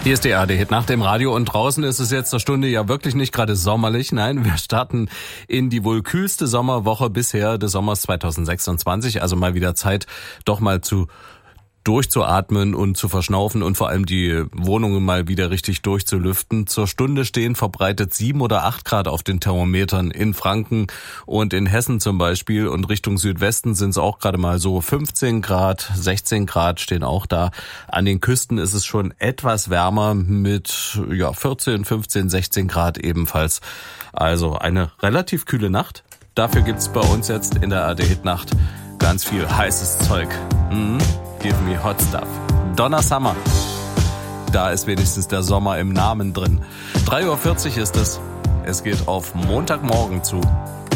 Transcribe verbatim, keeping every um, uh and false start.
Hier ist die A R D-Hit nach dem Radio und draußen ist es jetzt zur Stunde ja wirklich nicht gerade sommerlich. Nein, wir starten in die wohl kühlste Sommerwoche bisher des Sommers zweitausendsechsundzwanzig. Also mal wieder Zeit, doch mal zu durchzuatmen und zu verschnaufen und vor allem die Wohnungen mal wieder richtig durchzulüften. Zur Stunde stehen verbreitet sieben oder acht Grad auf den Thermometern in Franken und in Hessen zum Beispiel. Und Richtung Südwesten sind es auch gerade mal so fünfzehn Grad, sechzehn Grad stehen auch da. An den Küsten ist es schon etwas wärmer mit ja vierzehn, fünfzehn, sechzehn Grad ebenfalls. Also eine relativ kühle Nacht. Dafür gibt's bei uns jetzt in der A R D-Hit-Nacht ganz viel heißes Zeug. Mhm. Give me hot stuff. Donna Summer. Da ist wenigstens der Sommer im Namen drin. drei Uhr vierzig ist es. Es geht auf Montagmorgen zu.